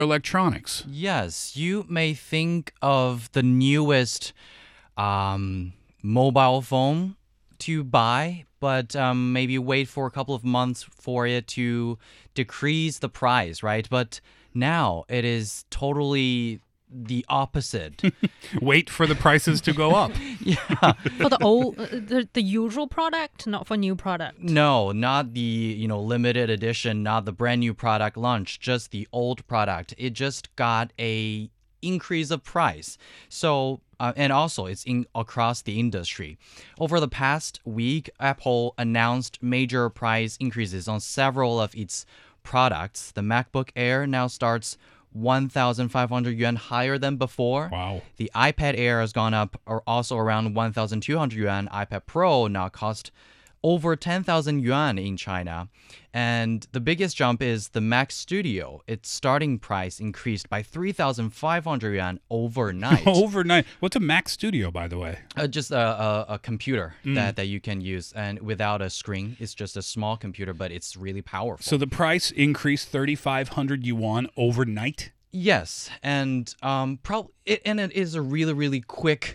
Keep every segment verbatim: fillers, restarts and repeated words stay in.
electronics. Yes, you may think of the newest um, mobile phone to buy, but um, maybe wait for a couple of months for it to decrease the price, right? But now it is totally the opposite. Wait for the prices to go up. Yeah. For the old, uh, the, the usual product, not for new product. No, not the, you know, limited edition, not the brand new product launch, just the old product. It just got a increase of price. So, uh, and also it's in across the industry. Over the past week, Apple announced major price increases on several of its products. The MacBook Air now starts one thousand five hundred yuan higher than before. Wow. The iPad Air has gone up or also around one thousand two hundred yuan. iPad Pro now cost over ten thousand yuan in China. And the biggest jump is the Mac Studio. Its starting price increased by three thousand five hundred yuan overnight. Overnight. What's a Mac Studio, by the way? Uh, just a, a, a computer that, that you can use, and without a screen. It's just a small computer, but it's really powerful. So the price increased thirty-five hundred yuan overnight? Yes, and um, prob- it, and it is a really, really quick,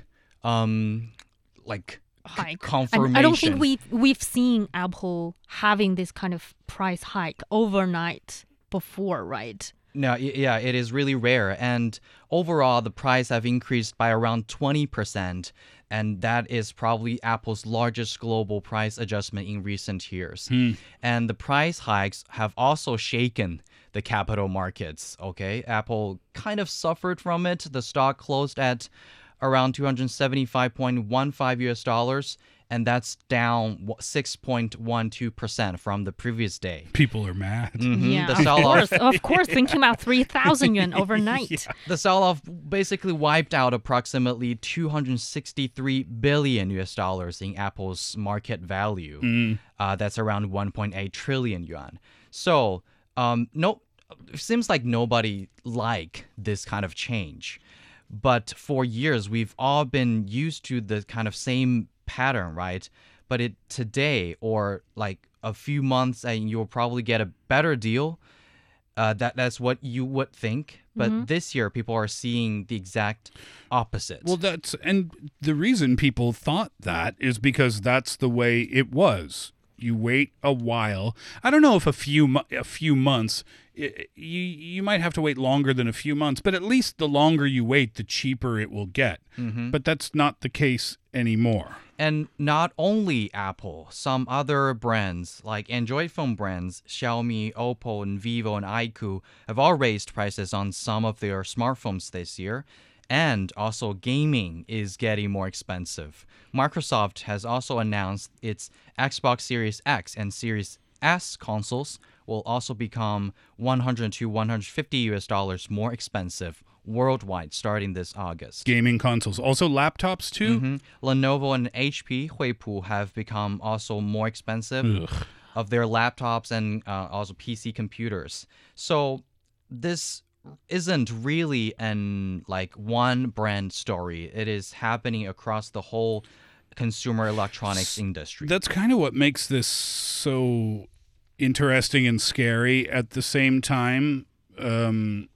um, like, Hike. confirmation. I don't think we've, we've seen Apple having this kind of price hike overnight before, right? No, y- yeah, it is really rare. And overall, the price have increased by around twenty percent. And that is probably Apple's largest global price adjustment in recent years. And the price hikes have also shaken the capital markets, okay? Apple kind of suffered from it. The stock closed at around two hundred seventy-five point one five U S dollars, and that's down six point one two percent from the previous day. People are mad. Mhm, Yeah, the of sell-off course, of course, thinking about three thousand yuan overnight. The sell-off basically wiped out approximately two hundred sixty-three billion U S dollars in Apple's market value. Uh, that's around one point eight trillion yuan. So, um, no, it seems like nobody like this kind of change. But for years, we've all been used to the kind of same pattern, right? But it today or like a few months, and you'll probably get a better deal. Uh, that that's what you would think. But this year, people are seeing the exact opposite. Well, that's and the reason people thought that is because that's the way it was. You wait a while. I don't know if a few mo- a few months. i- You you might have to wait longer than a few months, but at least the longer you wait, the cheaper it will get. But that's not the case anymore. And not only Apple, some other brands like Android phone brands, Xiaomi, Oppo, and Vivo and iQOO have all raised prices on some of their smartphones this year. And also gaming is getting more expensive. Microsoft has also announced its Xbox Series X and Series S consoles will also become one hundred to one hundred fifty U S dollars more expensive worldwide starting this August. Gaming consoles, also laptops too. Mhm. Lenovo and H P, Huipu, have become also more expensive of their laptops and uh, also P C computers. So this isn't really an like one brand story. It is happening across the whole consumer electronics industry. That's kind of what makes this so interesting and scary at the same time. Um,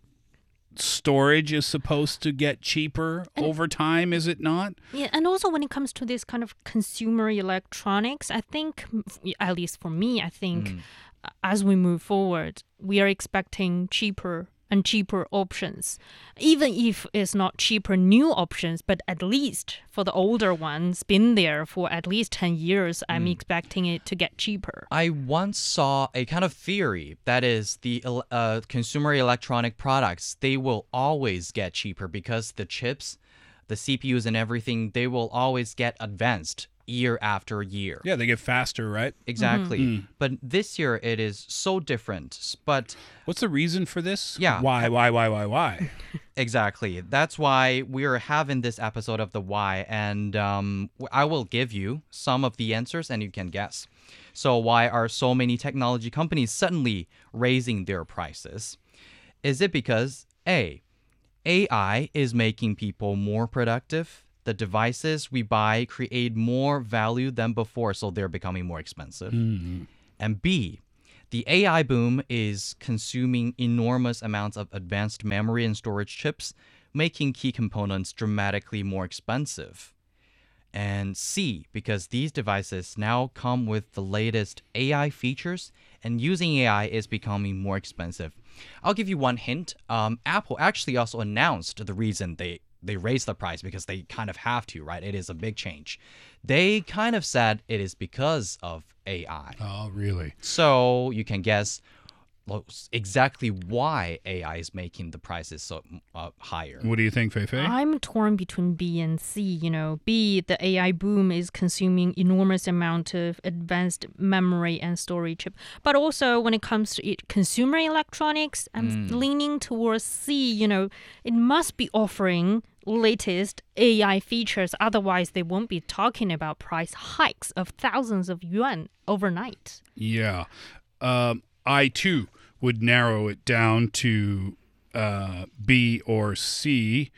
storage is supposed to get cheaper over time, is it not? Yeah, and also when it comes to this kind of consumer electronics, I think, at least for me, I think as we move forward, we are expecting cheaper and cheaper options. Even if it's not cheaper new options, but at least for the older ones, been there for at least ten years, I'm expecting it to get cheaper. I once saw a kind of theory that is the el- uh, consumer electronic products, they will always get cheaper because the chips, the C P Us and everything, they will always get advanced year after year. Yeah, they get faster, right? Exactly. But this year it is so different. But What's the reason for this? Yeah. Why, why, why, why, why? exactly. That's why we're having this episode of The Why. And um, w- I will give you some of the answers and you can guess. So, why are so many technology companies suddenly raising their prices? Is it because A, A I is making people more productive? The devices we buy create more value than before, so they're becoming more expensive. And B, The A I boom is consuming enormous amounts of advanced memory and storage chips, making key components dramatically more expensive. And C, because these devices now come with the latest A I features, and using A I is becoming more expensive. I'll give you one hint. Um, Apple actually also announced the reason they, they raised the price, because they kind of have to, right? It is a big change. They kind of said it is because of A I. Oh, really? So you can guess exactly why A I is making the prices so uh, higher. What do you think, Feifei? I'm torn between B and C. You know, B, the A I boom is consuming enormous amount of advanced memory and storage chip. But also when it comes to it, consumer electronics, I'm Mm. leaning towards C. You know, it must be offering latest A I features. Otherwise, they won't be talking about price hikes of thousands of yuan overnight. Yeah. Um, I, too, would narrow it down to uh, B or C.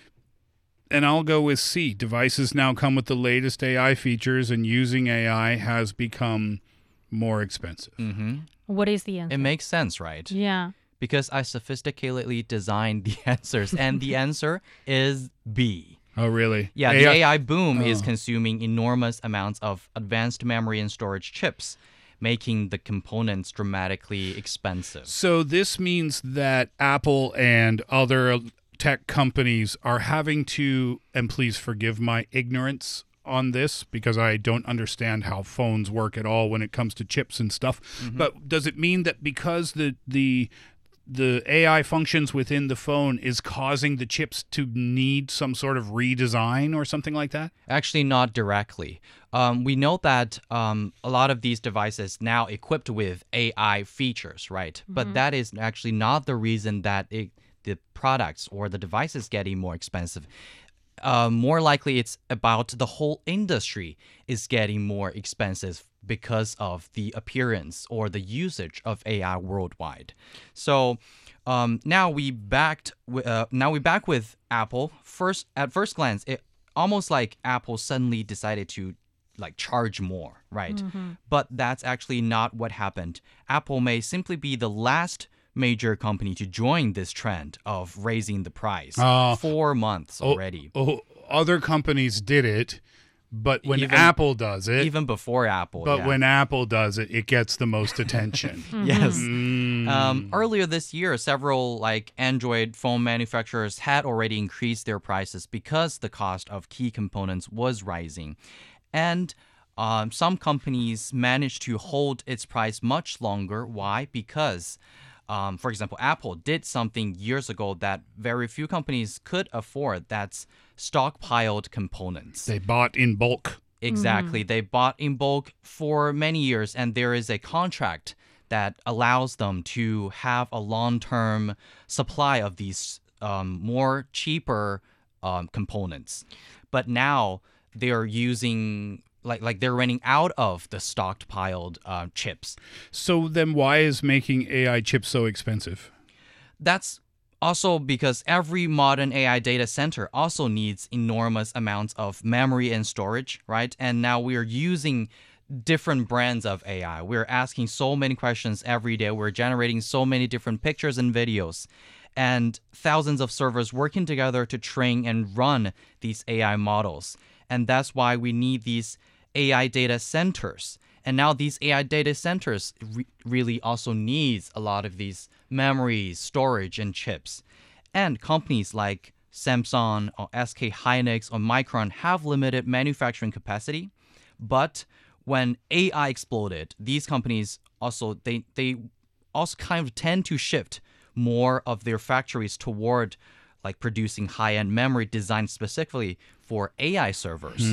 And I'll go with C. Devices now come with the latest A I features, and using A I has become more expensive. Mm-hmm. What is the answer? It makes sense, right? Yeah. Because I sophisticatedly designed the answers, and the answer is B. Oh, really? Yeah, A I the A I boom is Oh. consuming enormous amounts of advanced memory and storage chips, making the components dramatically expensive. So this means that Apple and other tech companies are having to, and please forgive my ignorance on this because I don't understand how phones work at all when it comes to chips and stuff. Mm-hmm. But does it mean that because the the the A I functions within the phone is causing the chips to need some sort of redesign or something like that? Actually, not directly. Um, we know that um, a lot of these devices now equipped with A I features, right? But that is actually not the reason that it, the products or the devices getting more expensive. Uh, more likely, it's about the whole industry is getting more expensive because of the appearance or the usage of A I worldwide. So um, now we backed. w- Uh, now we back with Apple. First, at first glance, it almost like Apple suddenly decided to like charge more, right? But that's actually not what happened. Apple may simply be the last major company to join this trend of raising the price. Uh, Four months already. Oh, other companies did it, but when Even- Apple does it, Even before Apple. but yeah. when Apple does it, it gets the most attention. Yes. Mm. Um, earlier this year, several like Android phone manufacturers had already increased their prices because the cost of key components was rising. And um, some companies managed to hold its price much longer. Why? Because, um, for example, Apple did something years ago that very few companies could afford. That's stockpiled components. They bought in bulk. Exactly. They bought in bulk for many years, and there is a contract that allows them to have a long-term supply of these um, more cheaper um, components. But now they are using like like they're running out of the stockpiled uh, chips. So then why is making A I chips so expensive? That's also because every modern A I data center also needs enormous amounts of memory and storage, right? And now we are using different brands of A I. We're asking so many questions every day. We're generating so many different pictures and videos, and thousands of servers working together to train and run these A I models. And that's why we need these A I data centers. And now these A I data centers re- really also needs a lot of these memories, storage, and chips. And companies like Samsung or S K Hynix or Micron have limited manufacturing capacity. But when A I exploded, these companies also they they also kind of tend to shift more of their factories toward like producing high-end memory designed specifically for A I servers.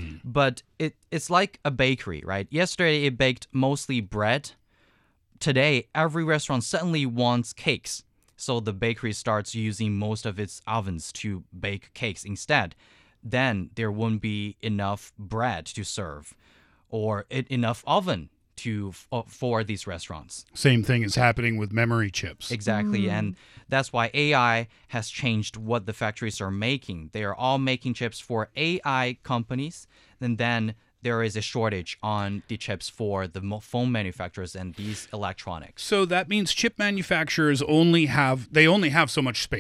But it it's like a bakery, right? Yesterday it baked mostly bread. Today every restaurant suddenly wants cakes. So the bakery starts using most of its ovens to bake cakes instead. Then there won't be enough bread to serve or it, enough oven to uh, for these restaurants. Same thing is happening with memory chips. Exactly. And that's why A I has changed what the factories are making. They are all making chips for A I companies. And then there is a shortage on the chips for the mo- phone manufacturers and these electronics. So that means chip manufacturers only have they only have so much space.